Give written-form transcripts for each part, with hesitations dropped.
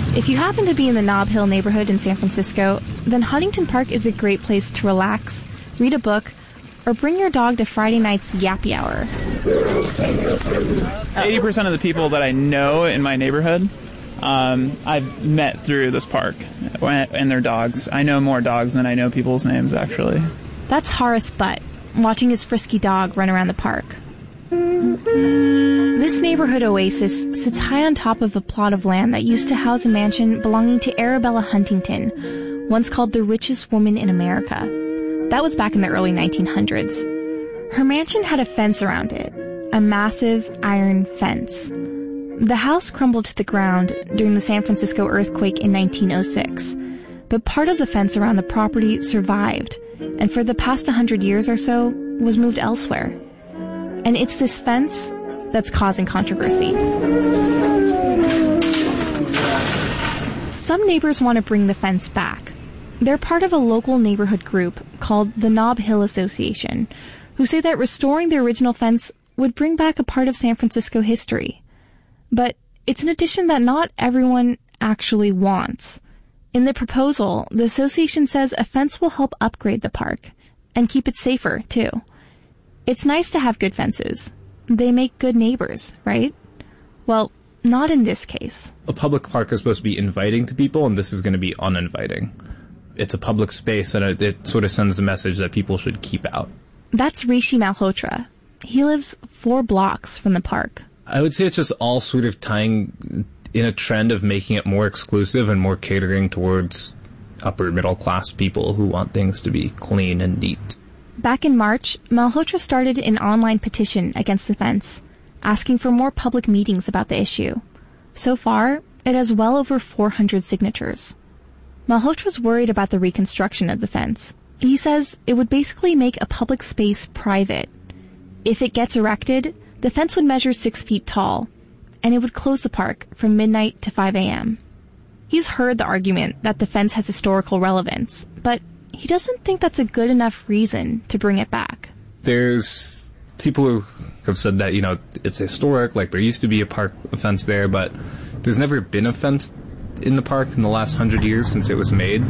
If you happen to be in the Nob Hill neighborhood in San Francisco, then Huntington Park is a great place to relax, read a book, or bring your dog to Friday night's Yappy Hour. 80% of the people that I know in my neighborhood, I've met through this park and their dogs. I know more dogs than I know people's names, actually. That's Horace Butt, watching his frisky dog run around the park. This neighborhood oasis sits high on top of a plot of land that used to house a mansion belonging to Arabella Huntington, once called the richest woman in America. That was back in the early 1900s. Her mansion had a fence around it, a massive iron fence. The house crumbled to the ground during the San Francisco earthquake in 1906, but part of the fence around the property survived, and for the past 100 years or so was moved elsewhere. And it's this fence that's causing controversy. Some neighbors want to bring the fence back. They're part of a local neighborhood group called the Nob Hill Association, who say that restoring the original fence would bring back a part of San Francisco history. But it's an addition that not everyone actually wants. In the proposal, the association says a fence will help upgrade the park and keep it safer, too. It's nice to have good fences. They make good neighbors, right? Well, not in this case. A public park is supposed to be inviting to people, and this is going to be uninviting. It's a public space, and it sort of sends a message that people should keep out. That's Rishi Malhotra. He lives 4 blocks from the park. I would say it's just all sort of tying in a trend of making it more exclusive and more catering towards upper middle class people who want things to be clean and neat. Back in March, Malhotra started an online petition against the fence, asking for more public meetings about the issue. So far, it has well over 400 signatures. Malhotra's worried about the reconstruction of the fence. He says it would basically make a public space private. If it gets erected, the fence would measure 6 feet tall, and it would close the park from midnight to 5 a.m. He's heard the argument that the fence has historical relevance, but he doesn't think that's a good enough reason to bring it back. There's people who have said that, it's historic, like there used to be a fence there, but there's never been a fence in the park in the last 100 years since it was made.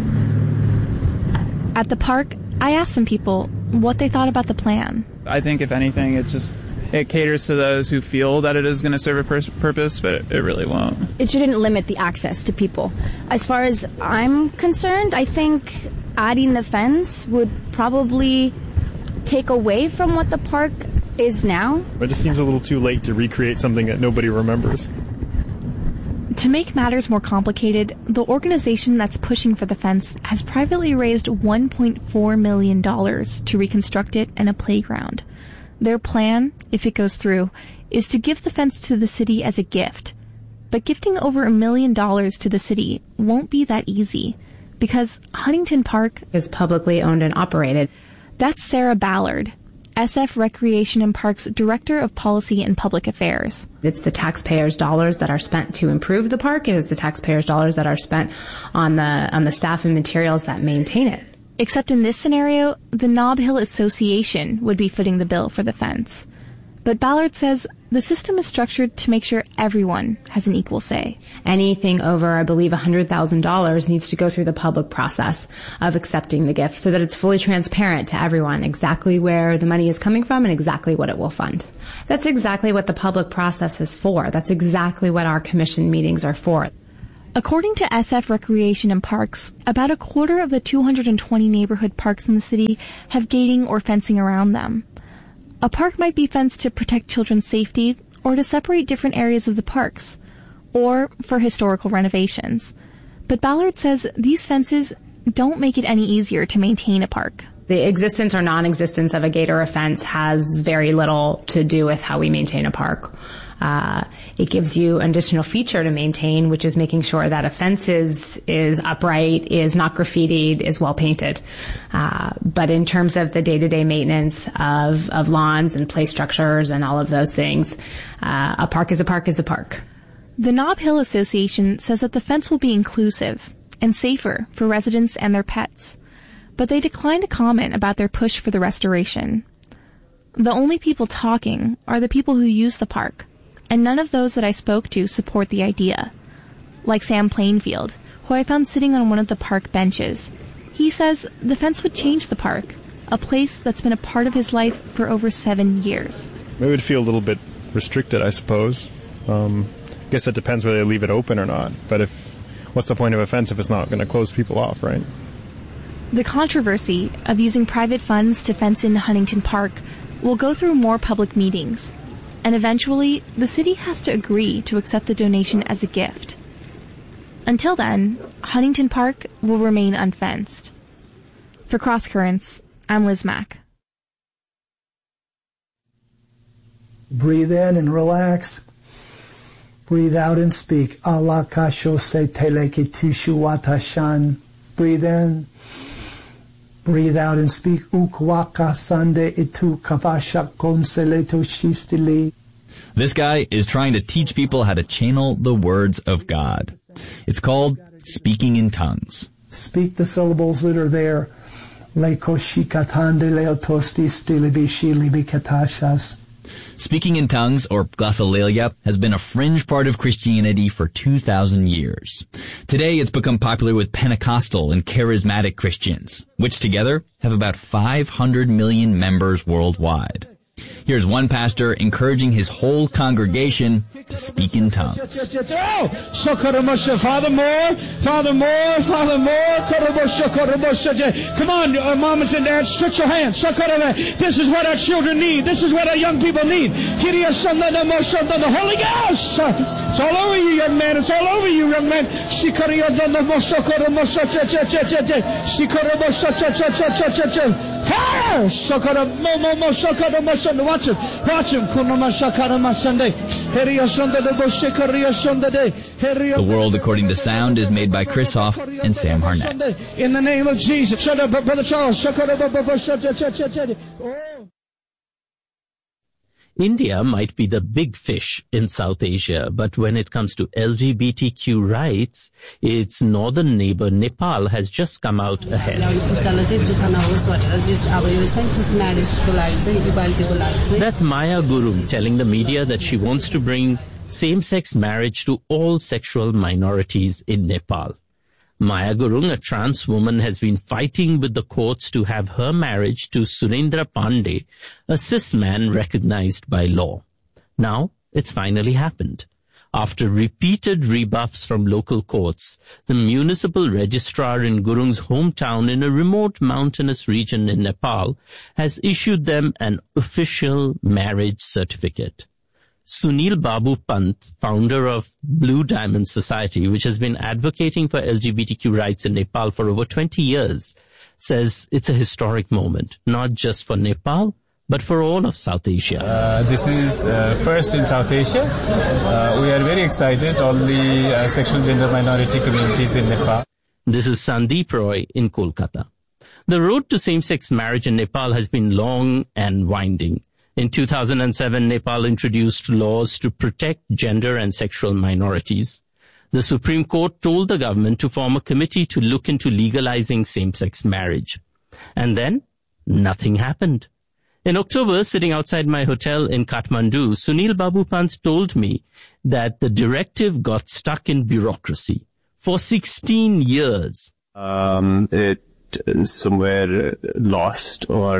At the park, I asked some people what they thought about the plan. I think, if anything, it caters to those who feel that it is going to serve a purpose, but it really won't. It shouldn't limit the access to people. As far as I'm concerned, I think adding the fence would probably take away from what the park is now. But it seems a little too late to recreate something that nobody remembers. To make matters more complicated, the organization that's pushing for the fence has privately raised $1.4 million to reconstruct it and a playground. Their plan, if it goes through, is to give the fence to the city as a gift. But gifting over $1 million to the city won't be that easy, because Huntington Park is publicly owned and operated. That's Sarah Ballard, SF Recreation and Parks Director of Policy and Public Affairs. It's the taxpayers' dollars that are spent to improve the park. It is the taxpayers' dollars that are spent on the staff and materials that maintain it. Except in this scenario, the Nob Hill Association would be footing the bill for the fence. But Ballard says the system is structured to make sure everyone has an equal say. Anything over, I believe, $100,000 needs to go through the public process of accepting the gift so that it's fully transparent to everyone exactly where the money is coming from and exactly what it will fund. That's exactly what the public process is for. That's exactly what our commission meetings are for. According to SF Recreation and Parks, about a quarter of the 220 neighborhood parks in the city have gating or fencing around them. A park might be fenced to protect children's safety or to separate different areas of the parks, or for historical renovations. But Ballard says these fences don't make it any easier to maintain a park. The existence or non-existence of a gate or a fence has very little to do with how we maintain a park. It gives you an additional feature to maintain, which is making sure that a fence is upright, is not graffitied, is well painted. But in terms of the day-to-day maintenance of lawns and play structures and all of those things, a park is a park is a park. The Nob Hill Association says that the fence will be inclusive and safer for residents and their pets, but they decline to comment about their push for the restoration. The only people talking are the people who use the park, and none of those that I spoke to support the idea. like Sam Plainfield, who I found sitting on one of the park benches. He says the fence would change the park, a place that's been a part of his life for over 7 years. It would feel a little bit restricted, I suppose. I guess it depends whether they leave it open or not. But what's the point of a fence if it's not going to close people off, right? The controversy of using private funds to fence in Huntington Park will go through more public meetings, and eventually the city has to agree to accept the donation as a gift. Until then, Huntington Park will remain unfenced. For Cross Currents, I'm Liz Mack. Breathe in and relax. Breathe out and speak. Allah kasho se teleki tushu watashan. Breathe in. Breathe out and speak. Ukwaka sande itu kavashak konseleto shistili. This guy is trying to teach people how to channel the words of God. It's called Speaking in Tongues. Speak the syllables that are there. Speaking in tongues, or glossolalia, has been a fringe part of Christianity for 2,000 years. Today, it's become popular with Pentecostal and charismatic Christians, which together have about 500 million members worldwide. Here's one pastor encouraging his whole congregation to speak in tongues. Father more, Father more, Father more. Come on, mamas and dads, stretch your hands. This is what our children need. This is what our young people need. The Holy Ghost. It's all over you, young man. It's all over you, young man. Fire! Watch him. The World According to Sound is made by Chris Hoff and Sam Harnett. In the name of Jesus. Shut up, Brother Charles. India might be the big fish in South Asia, but when it comes to LGBTQ rights, its northern neighbor Nepal has just come out ahead. That's Maya Gurung telling the media that she wants to bring same-sex marriage to all sexual minorities in Nepal. Maya Gurung, a trans woman, has been fighting with the courts to have her marriage to Surendra Pandey, a cis man recognized by law. Now, it's finally happened. After repeated rebuffs from local courts, the municipal registrar in Gurung's hometown in a remote mountainous region in Nepal has issued them an official marriage certificate. Sunil Babu Pant, founder of Blue Diamond Society, which has been advocating for LGBTQ rights in Nepal for over 20 years, says it's a historic moment, not just for Nepal, but for all of South Asia. This is first in South Asia. We are very excited, all the sexual gender minority communities in Nepal. This is Sandeep Roy in Kolkata. The road to same-sex marriage in Nepal has been long and winding. In 2007, Nepal introduced laws to protect gender and sexual minorities. The Supreme Court told the government to form a committee to look into legalizing same-sex marriage. And then, nothing happened. In October, sitting outside my hotel in Kathmandu, Sunil Babu Pant told me that the directive got stuck in bureaucracy for 16 years. It somewhere lost or,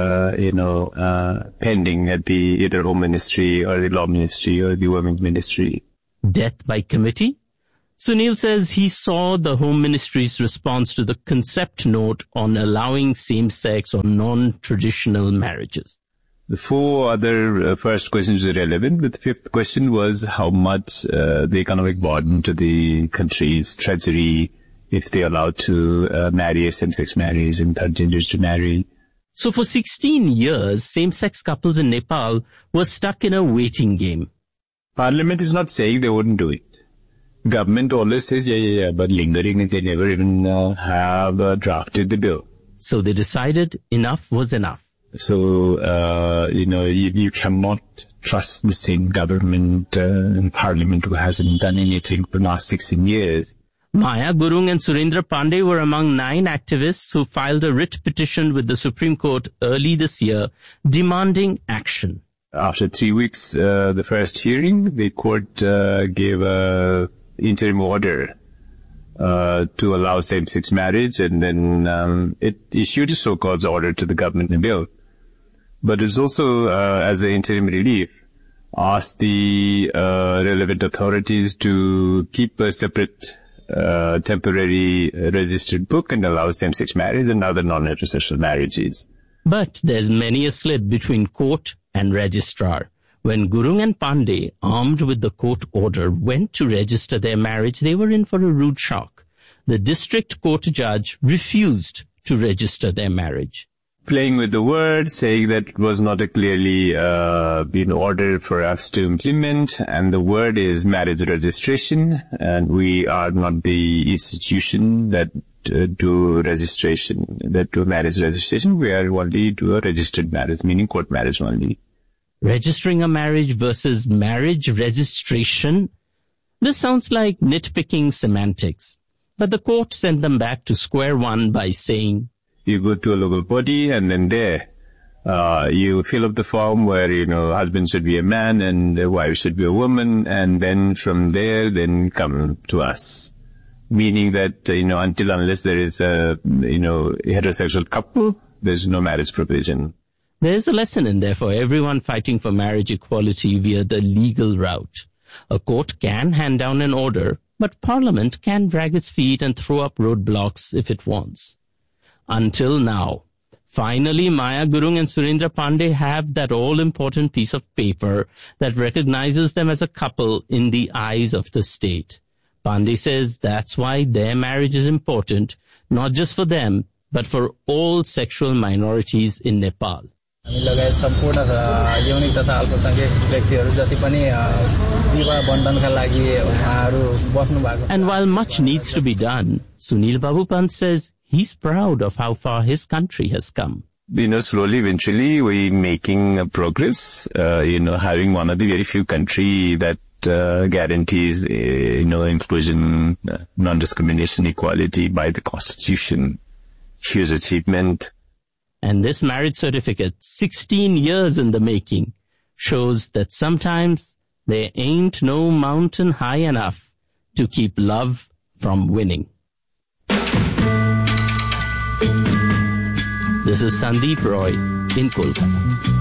pending at the either Home Ministry or the Law Ministry or the Women's Ministry. Death by committee? Sunil says he saw the Home Ministry's response to the concept note on allowing same-sex or non-traditional marriages. The four other first questions are relevant, but the fifth question was how much the economic burden to the country's treasury if they're allowed to marry a same-sex marriage and third genders to marry. So for 16 years, same-sex couples in Nepal were stuck in a waiting game. Parliament is not saying they wouldn't do it. Government always says, yeah, but lingering, they never even have drafted the bill. So they decided enough was enough. So, you cannot trust the same government and parliament who hasn't done anything for the last 16 years. Maya Gurung and Surendra Pandey were among 9 activists who filed a writ petition with the Supreme Court early this year demanding action. After 3 weeks, the first hearing, the court gave a interim order to allow same-sex marriage, and then it issued a so-called order to the government in bill. But it's also, as an interim relief, asked the relevant authorities to keep a separate temporary registered book and allow same-sex marriage and other non-heterosexual marriages. But there's many a slip between court and registrar. When Gurung and Pandey, armed with the court order, went to register their marriage, they were in for a rude shock. The district court judge refused to register their marriage. Playing with the words, saying that it was not a clearly been ordered for us to implement, and the word is marriage registration, and we are not the institution that do marriage registration. We are only do a registered marriage, meaning court marriage only. Registering a marriage versus marriage registration. This sounds like nitpicking semantics. But the court sent them back to square one by saying, you go to a local body and then there, you fill up the form where, husband should be a man and the wife should be a woman, and then from there, then come to us. Meaning that, until unless there is a, heterosexual couple, there's no marriage provision. There's a lesson in there for everyone fighting for marriage equality via the legal route. A court can hand down an order, but Parliament can drag its feet and throw up roadblocks if it wants. Until now. Finally, Maya Gurung and Surendra Pandey have that all-important piece of paper that recognizes them as a couple in the eyes of the state. Pandey says that's why their marriage is important, not just for them, but for all sexual minorities in Nepal. And while much needs to be done, Sunil Babu Pant says he's proud of how far his country has come. Slowly, eventually, we're making progress, having one of the very few countries that guarantees, inclusion, non-discrimination, equality by the Constitution. Huge achievement. And this marriage certificate, 16 years in the making, shows that sometimes there ain't no mountain high enough to keep love from winning. This is Sandeep Roy in Kolkata.